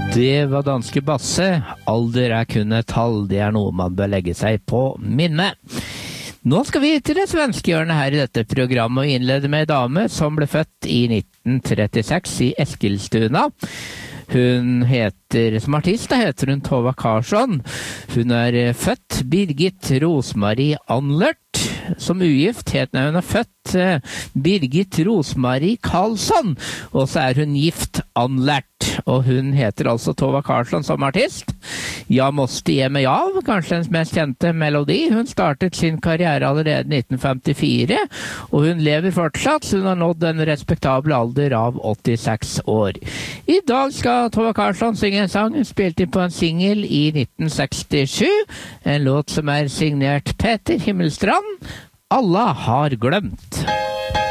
Det var danske Basse. Alder er kun et tall, det er noe man bør legge seg på minne. Nå skal vi til det svenske hjørnet her i dette programmet og innlede med en dame som ble født i 1936 i Eskilstuna. Hun heter, som artist heter hun Tova Karlsson. Hun er født Birgit Rosmarie Anlert. Som ugift hun er født Birgit Rosmarie Karlsson, og så er hun gift Anlert, og hun heter altså Tova Karlsson som artist. Jeg måste ge meg av, kanskje hennes mest kjente melodi. Hun startet sin karriere allerede i 1954, og hun lever fortsatt, så hun har nådd en respektabel alder av 86 år. I dag skal Tova Karlsson synge en sang. Hun spilte inn på en single i 1967, en låt som er signert Peter Himmelstrand. Alla har glömt.